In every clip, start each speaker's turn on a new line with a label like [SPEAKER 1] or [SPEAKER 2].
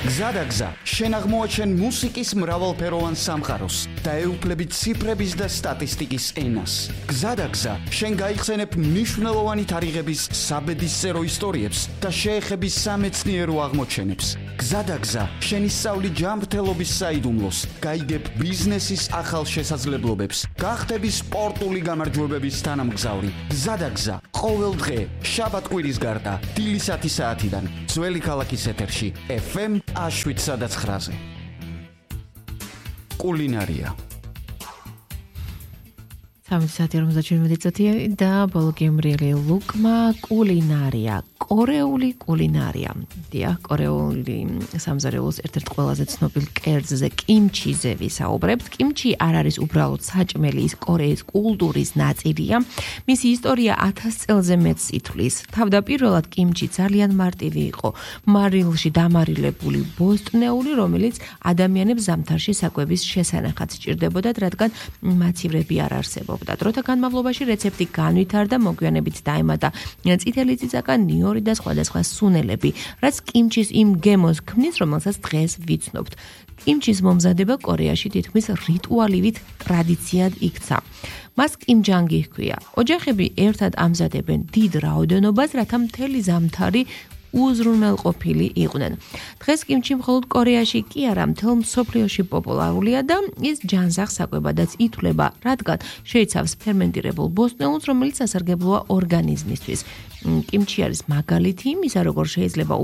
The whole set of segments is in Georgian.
[SPEAKER 1] გზადაგზა, შენ აღმოაჩენ მუსიკის მრავალფეროვან სამყაროს და ეუფლებით ციფრების და სტატისტიკის ენას. გზადაგზა, შენ გაიხსენებ მნიშვნელოვანი თარიღების საბედისწერო ისტორიებს და შეეხები სამეცნიერო აღმოჩენებს. გზადაგზა, შენ ისწავლი ჯანმრთელობის საიდუმლოს, გაიგებ ბიზნესის ახალ შესაძლებლობებს, გახდები სპორტული გამარჯვებების თანამგზავრი. გზადაგზა, ყოველ დღე, შაბათ-კვირის გარდა, დილის 10 საათიდან, ძველი ქალაქის ეთერში, FM 7-9-ზე. კულინარია.
[SPEAKER 2] 3:47 და ბოლგემრიელი ლუკმა კულინარია. კორეული კულინარია. დიახ, კორეული სამზარეულოს ერთ-ერთ ყველაზე ცნობილ კერძზე, კიმჩიზე ვისაუბრებთ. კიმჩი არ არის უბრალოდ საჭმელი, ის კორეის კულტურის ნაწილია. მისი ისტორია 1000 წელზე მეტს ითვლის. თავდაპირველად კიმჩი ძალიან მარტივი იყო, მარილში დამარილებული ბოსტნეული, რომელიც ადამიანებს ზამთარში საკვების შესანახად სჭირდებოდათ, რადგან მაცივრები არ არსებობდა. დროთა განმავლობაში რეცეპტი განვითარდა, მოგვიანებით დაემატა წითელი წიწაკა, ნიორი და სხვადასხვა სუნელები, რაც კიმჩის იმ გემოს ქმნის, რომელსაც დღეს ვიცნობთ. კიმჩის მომზადება კორეაში თითქმის რიტუალივით ტრადიციად იქცა. მას კიმჯანგი ჰქვია. ოჯახები ერთად ამზადებენ დიდ რაოდენობას, რათა მთელი ზამთარი უზრუნველყოფილი იყვნენ. დღეს კიმჩი მხოლოდ კორეაში კი არა, მთელ მსოფლიოში პოპულარულია და ის ჯანსაღ საკვებადაც ითვლება, რადგან შეიცავს ფერმენტირებულ ბოსტნეულს, რომელიც სასარგებლოა ორგანიზმისთვის. კიმჩი არის მაგალითი იმისა, როგორ შეიძლება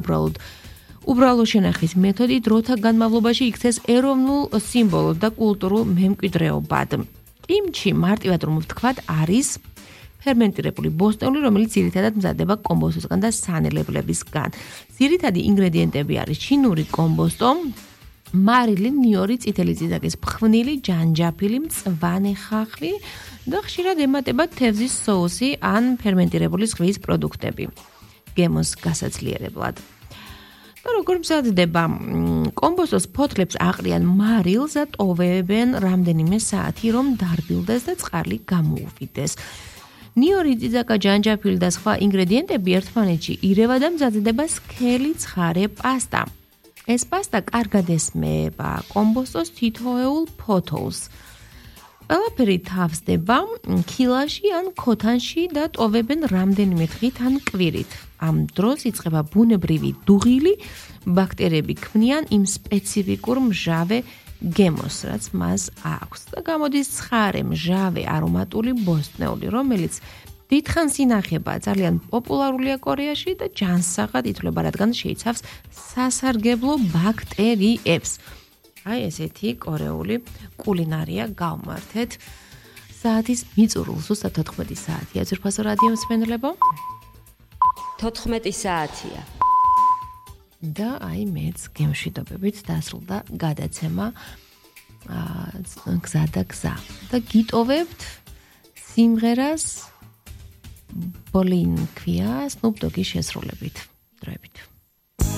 [SPEAKER 2] უბრალო შენახის მეთოდი დროთა განმავლობაში იქცეს ეროვნულ სიმბოლოდ და კულტურულ მემკვიდრეობად. კიმჩი, მარტივად რომ ვთქვათ, არის ფერმენტირებული ბოსტნეული, რომელიც ძირითადად მზადდება კომბოსტოსგან და სანელებლებისგან. ძირითადი ინგრედიენტები არის ჩინური კომბოსტო, მარილი, ნიორი, წითელი წიწაკის ფხვნილი, ჯანჯაფილი, მწვანე ხახვი და ხშირად ემატება თევზის соуსი ან ფერმენტირებული ზღვის პროდუქტები გემოს გასაცლიერებლად. და როგორ მზადდება? კომბოსტოს ფოთლებს აყრიან მარილს და ტოვებენ რამდენიმე საათი, რომ დარბილდეს და წყალი გამოუვიდეს. ნიორი, წიწაკა, ჯანჯაფილი და სხვა ინგრედიენტები ერთმანეთში ირევა და მზადდება სქელი ცხარე პასტა. ეს პასტა კარგად ესმეება კომბოსტოს თითოეულ ფოთოლს. ყველაფერი თავსდება ქილაში ან ქოთანში და ტოვებენ რამდენიმე დღით ან კვირით. ამ დროს იწყება ბუნებრივი დუღილი, ბაქტერიები ქმნიან იმ სპეციფიკურ მჟავე გემოს, რაც მას აქვს და გამოდის ცხარე, მჟავე, არომატული ბოსტნეული, რომელიც დიდხანს ინახება, ძალიან პოპულარულია კორეაში და ჯანსაღად ითვლება, რადგან შეიცავს სასარგებლო ბაქტერიებს. აი ესეთი კორეული კულინარია გავმართეთ. საათის მიწურულს ზუსტად 14 საათია. ძვირფასო რადიო მსმენელებო.
[SPEAKER 3] 14 საათია.
[SPEAKER 2] და აი მეც გემშვიდობებით დასრულდა გადაცემა გზადაგზა. და გიტოვებთ სიმღერას ბოლინ ქვია Snoop Dogg-ის შესრულებით. დროებით.